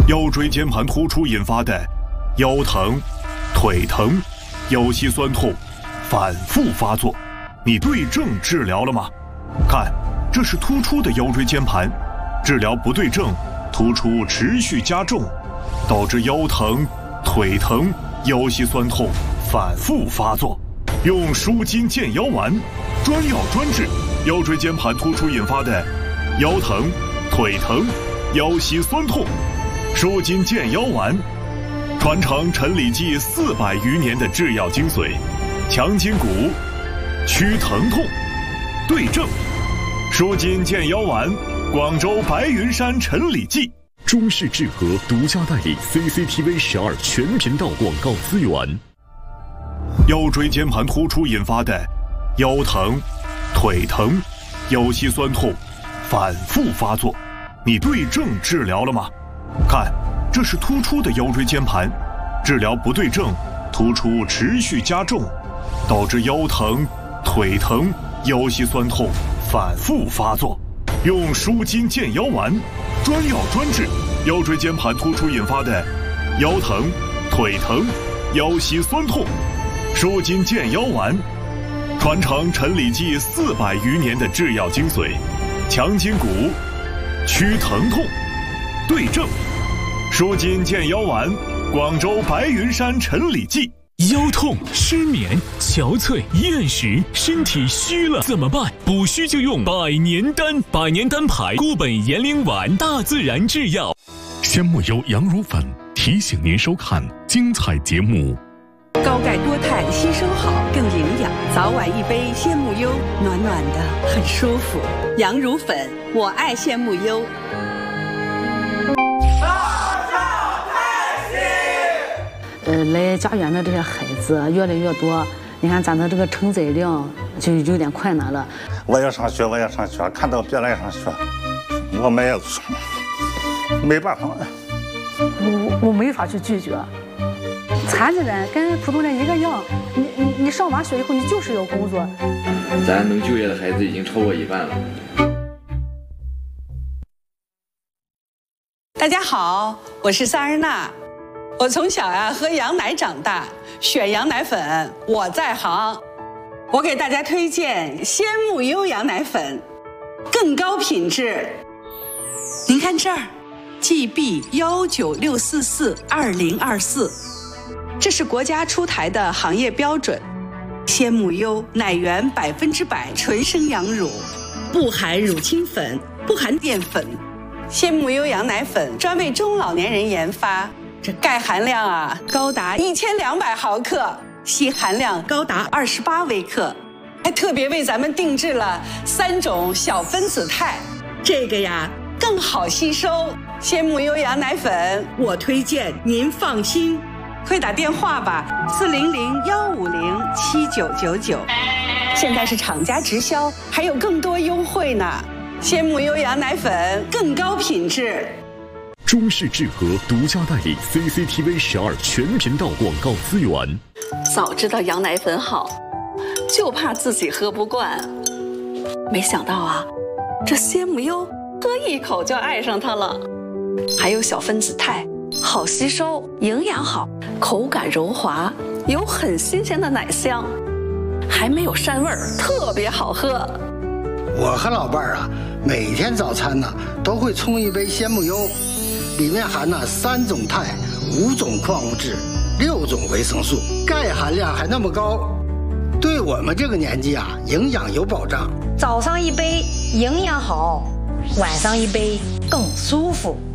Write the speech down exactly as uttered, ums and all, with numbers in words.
腰椎间盘突出引发的腰疼、腿疼、腰膝酸痛反复发作，你对症治疗了吗？看，这是突出的腰椎间盘，治疗不对症，突出持续加重，导致腰疼、腿疼、腰膝酸痛反复发作。用舒筋健腰丸，专药专治腰椎间盘突出引发的腰疼、腿疼、腰膝酸痛。舒筋健腰丸，传承陈李济四百余年的制药精髓，强筋骨，祛疼痛，对症。舒筋健腰丸，广州白云山陈李济。 中式制和独家代理 C C T V 十二全频道广告资源。 腰椎间盘突出引发的腰疼、腿疼、腰膝酸痛反复发作，你对症治疗了吗？看，这是突出的腰椎间盘，治疗不对症，突出持续加重，导致腰疼、腿疼、腰膝酸痛反复发作。用舒筋健腰丸，专药专治腰椎间盘突出引发的腰疼、腿疼、腰膝酸痛。舒筋健腰丸，传承陈李济四百余年的制药精髓，强筋骨，祛疼痛，对症。舒筋健腰丸，广州白云山陈李济。 腰痛、失眠、憔悴、厌食，身体虚了怎么办？补虚就用百年丹，百年丹牌固本延龄丸，大自然制药。 鲜木优羊乳粉提醒您收看精彩节目。 高钙多肽吸收好，更营养。早晚一杯鲜木优，暖暖的，很舒服。羊乳粉，我爱鲜木优。 呃，来家园的这些孩子越来越多，你看咱的这个承载量就有点困难了。 我要上学，我要上学，看到别人上学，我们也没办法。 我我没法去拒绝。残疾人跟普通人一个样，你你你上完学以后，你就是要工作。 咱能就业的孩子已经超过一半了。 大家好，我是萨日娜。我从小呀、啊、喝羊奶长大，选羊奶粉我在行。我给大家推荐鲜木优羊奶粉，更高品质。您看这儿 ，G B 幺九六四四二零二四，这是国家出台的行业标准。鲜木优奶源百分之百纯生羊乳，不含乳清粉，不含淀粉。鲜木优羊奶粉专为中老年人研发。这钙含量啊高达一千两百毫克，硒含量高达二十八微克，还特别为咱们定制了三种小分子肽，这个呀更好吸收。鲜木优羊奶粉，我推荐您放心，快打电话吧，四零零幺五零七九九九。现在是厂家直销，还有更多优惠呢。鲜木优羊奶粉更高品质。 中式制和独家代理 C C T V 十二全频道广告资源。 早知道羊奶粉好，就怕自己喝不惯。没想到啊，这鲜木优喝一口就爱上它了。还有小分子肽，好吸收，营养好，口感柔滑，有很新鲜的奶香，还没有膻味儿，特别好喝。 我和老伴儿啊，每天早餐呢都会冲一杯鲜木优。里面含了三种肽、五种矿物质、六种维生素，钙含量还那么高，对我们这个年纪啊，营养有保障。 早上一杯营养好，晚上一杯更舒服。